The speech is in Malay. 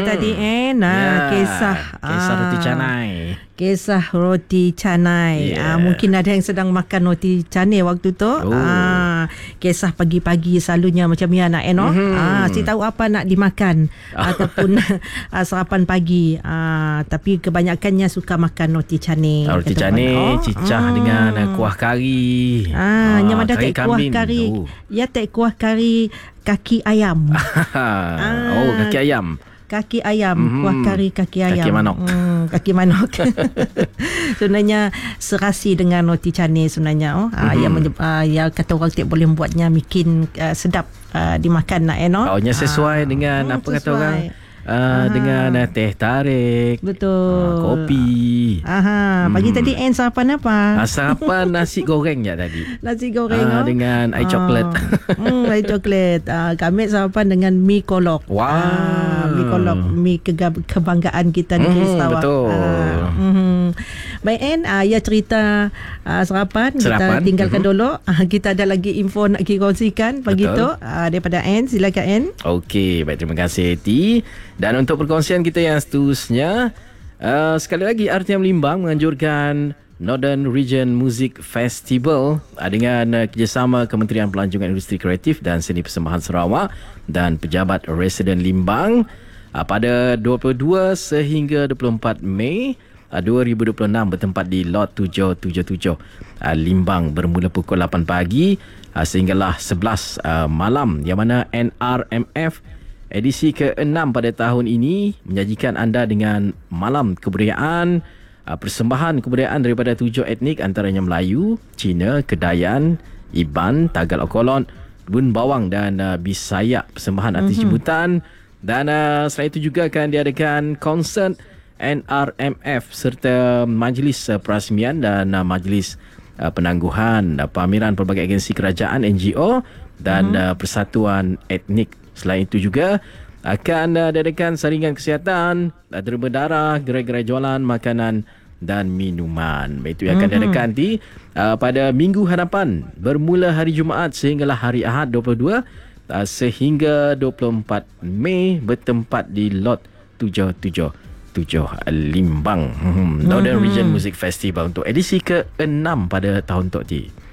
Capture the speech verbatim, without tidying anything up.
tadi eh nah ya, kisah Kisah ah, roti canai. Kisah roti canai. Yeah. Ah, mungkin ada yang sedang makan roti canai waktu tu. Oh. Ah, kisah pagi-pagi selalunya macam ni nak Eno. Mm-hmm. Ah, si tahu apa nak dimakan ataupun ah, sarapan pagi. Ah, tapi kebanyakannya suka makan roti canai. Roti Kata canai orang, oh, cicah mm. dengan uh, kuah kari. Ah, yang ada kari tak kuah kambing. kari. Oh. Ya tak kuah kari kaki ayam. ah. Oh, kaki ayam. Kaki ayam, mm-hmm. kuah kari kaki ayam. Kaki manok. Hmm, kaki manok. Sebenarnya serasi dengan roti canai sebenarnya. Oh, mm-hmm. uh, yang menyeb- uh, yang kata orang tak boleh buatnya bikin uh, sedap uh, dimakan nak eh no. Oh, nya sesuai uh, dengan hmm, apa sesuai. Kata orang uh, dengan uh, teh tarik. Betul. Uh, kopi. Aha, pagi hmm. tadi En sarapan apa? Uh, sarapan nasi goreng je tadi. Nasi goreng uh, uh, dengan air coklat. Hmm, air coklat. Uh, kami sarapan dengan mi kolok. Wow. Uh, mi kolok, mi kegab- kebanggaan kita di mm, Sarawak. Betul. Uh, mm. Baik En, uh, ya cerita uh, sarapan, sarapan. Kita tinggalkan mm-hmm. dulu. Uh, kita ada lagi info nak kongsikan pagi tu uh, daripada En. Silakan En. Okey, baik, terima kasih T. Dan untuk perkongsian kita yang seterusnya, uh, sekali lagi R T M Limbang menganjurkan Northern Region Music Festival uh, dengan uh, kerjasama Kementerian Pelancongan Industri Kreatif dan Seni Persembahan Sarawak dan pejabat residen Limbang uh, pada dua puluh dua sehingga dua puluh empat Mei uh, dua ribu dua puluh enam bertempat di Lot tujuh tujuh tujuh uh, Limbang, bermula pukul lapan pagi uh, sehinggalah sebelas uh, malam, yang mana N R M F edisi ke enam pada tahun ini menyajikan anda dengan malam kebudayaan, uh, persembahan kebudayaan daripada tujuh etnik antaranya Melayu, Cina, Kedayan, Iban, Tagalog Kolon, Bun Bawang dan uh, Bisaya, persembahan artis mm-hmm. jemputan. Dan uh, selain itu juga akan diadakan konsert N R M F serta majlis uh, perasmian dan uh, majlis uh, penangguhan uh, pameran pelbagai agensi kerajaan N G O dan mm-hmm. uh, persatuan etnik. Selain itu juga akan uh, diadakan saringan kesihatan, uh, derma darah, gerai-gerai jualan makanan dan minuman. Itu yang akan mm-hmm. diadakan di uh, pada minggu hadapan, bermula hari Jumaat sehinggalah hari Ahad dua puluh dua uh, sehingga dua puluh empat Mei, bertempat di Lot tujuh tujuh tujuh Limbang. Hmm. Northern mm-hmm. Region Music Festival untuk edisi ke enam pada tahun Tok T.